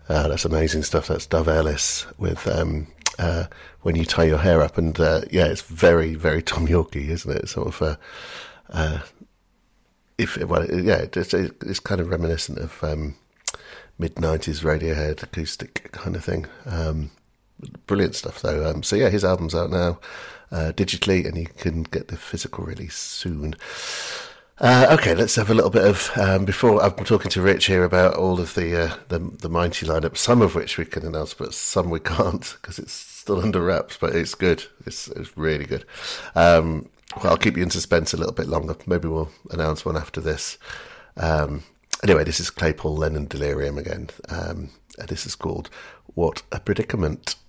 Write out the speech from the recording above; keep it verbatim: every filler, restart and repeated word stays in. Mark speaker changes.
Speaker 1: Uh, that's amazing stuff. That's Dove Ellis with um, uh, When You Tie Your Hair Up. And uh, yeah, it's very, very Tom Yorkie, isn't it? Sort of, uh, uh, if well, yeah, it's, it's kind of reminiscent of um, mid nineties Radiohead acoustic kind of thing. Um, brilliant stuff, though. Um, so yeah, his album's out now uh, digitally, and you can get the physical release soon. Uh, okay, let's have a little bit of um, before I'm talking to Rich here about all of the uh, the, the Mighty lineup, some of which we can announce, but some we can't because it's still under wraps. But it's good; it's, it's really good. Um, well, I'll keep you in suspense a little bit longer. Maybe we'll announce one after this. Um, anyway, this is Claypool Lennon Delirium again. Um, and this is called "What a Predicament."